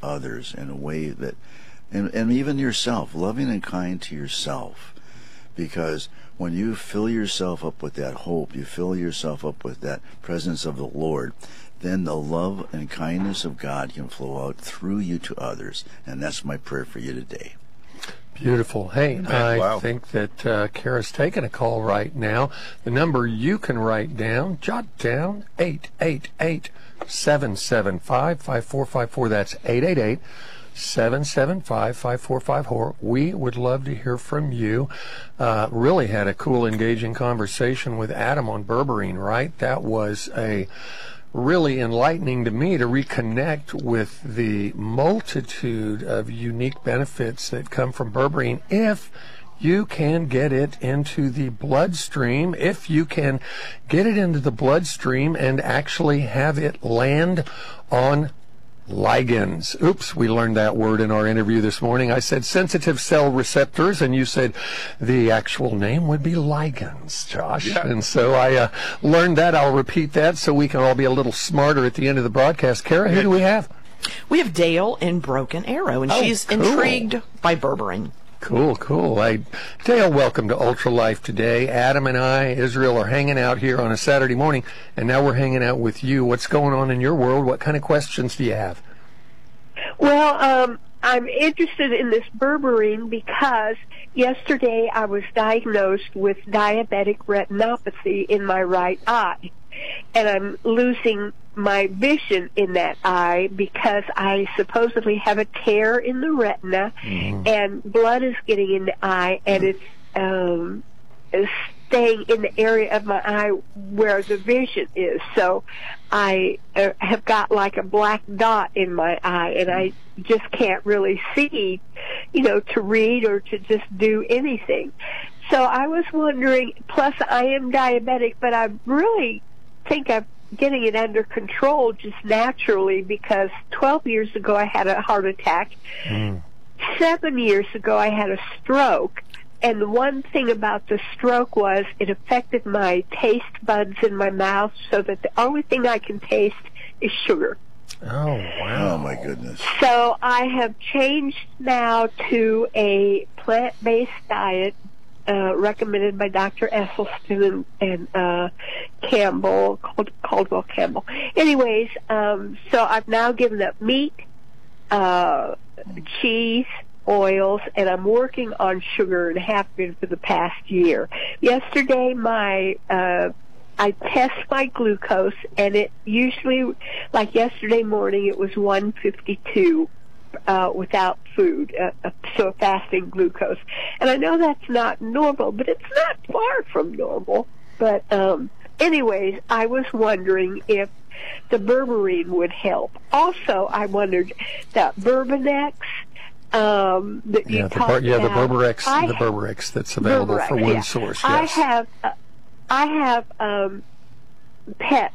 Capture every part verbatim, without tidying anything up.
others in a way that, and, and even yourself, loving and kind to yourself. Because when you fill yourself up with that hope, you fill yourself up with that presence of the Lord, then the love and kindness of God can flow out through you to others. And that's my prayer for you today. Beautiful. Hey, Man, I wow. think that uh, Kara's taking a call right now. The number you can write down, jot down, eight eight eight, seven seven five, five four five four. That's eight eight eight, seven seven five, five four five four. We would love to hear from you. Uh, really had a cool, engaging conversation with Adam on berberine, right? That was a really enlightening to me to reconnect with the multitude of unique benefits that come from berberine if you can get it into the bloodstream, if you can get it into the bloodstream and actually have it land on ligands. Oops, we learned that word in our interview this morning. I said sensitive cell receptors, and you said the actual name would be ligands, Josh. Yeah. And so I uh, learned that. I'll repeat that so we can all be a little smarter at the end of the broadcast. Kara, who do we have? We have Dale in Broken Arrow, and Oh, she's cool. intrigued by berberine. Cool, cool. Hey, Dale, welcome to Ultra Life today. Adam and I, Israel, are hanging out here on a Saturday morning, and now we're hanging out with you. What's going on in your world? What kind of questions do you have? Well, um, I'm interested in this berberine because yesterday I was diagnosed with diabetic retinopathy in my right eye. And I'm losing my vision in that eye because I supposedly have a tear in the retina, mm-hmm. and blood is getting in the eye, and it's um, staying in the area of my eye where the vision is. So I uh, have got like a black dot in my eye, and I just can't really see, you know, to read or to just do anything. So I was wondering, plus I am diabetic, but I really think I'm getting it under control just naturally because twelve years ago I had a heart attack. Mm. Seven years ago I had a stroke. And the one thing about the stroke was it affected my taste buds in my mouth so that the only thing I can taste is sugar. Oh, wow. Oh, my goodness. So I have changed now to a plant-based diet uh, recommended by Doctor Esselstyn and, and uh, Campbell, Cald- Caldwell Campbell. Anyways, um, so I've now given up meat, uh, cheese, oils, and I'm working on sugar and have been for the past year. Yesterday, my uh, I test my glucose, and it usually, like yesterday morning, it was one fifty-two uh, without food, uh, uh, so fasting glucose. And I know that's not normal, but it's not far from normal. But um, anyways, I was wondering if the berberine would help. Also, I wondered that Berbenex, Um, that you yeah, the, talked yeah, the about. Berberex, I, the Berberex that's available Berberex, for Wound yeah. Source. Yes. I have, uh, I have um, pets,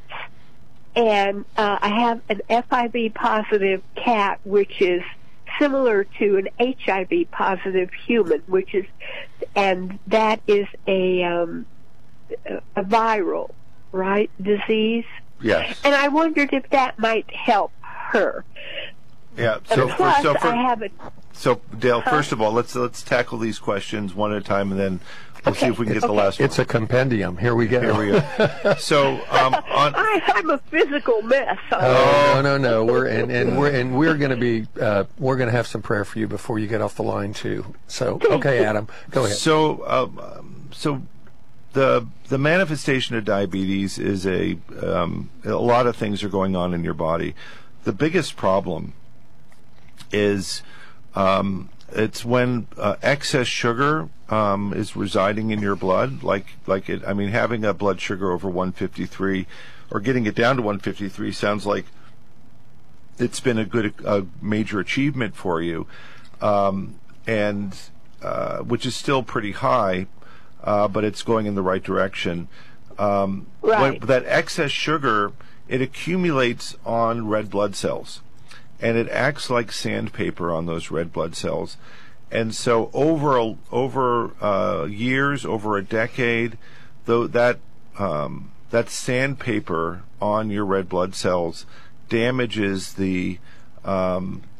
and uh, I have an F I V positive cat, which is similar to an H I V positive human, which is, and that is a um, a viral, right, disease. Yes. And I wondered if that might help her. Yeah. So, for, Plus, so, for, I have a. so Dale, Huh? first of all, let's let's tackle these questions one at a time, and then we'll Okay. see if we can get Okay. the last one. It's a compendium. Here we go. Here we go. So, um, on. I, I'm a physical mess. Oh, no, no, no. We're and, and we're and we're going to be uh, we're going to have some prayer for you before you get off the line too. So, okay, Adam, go ahead. So, um, so the the manifestation of diabetes is a um, a lot of things are going on in your body. The biggest problem is um, it's when uh, excess sugar um, is residing in your blood, like like it. I mean, having a blood sugar over one fifty-three or getting it down to one fifty-three sounds like it's been a good, a major achievement for you, um, and uh, which is still pretty high, uh, but it's going in the right direction. Um, Right. But that excess sugar, it accumulates on red blood cells, and it acts like sandpaper on those red blood cells. And so over a, over uh, years, over a decade, though that um, that sandpaper on your red blood cells damages the um,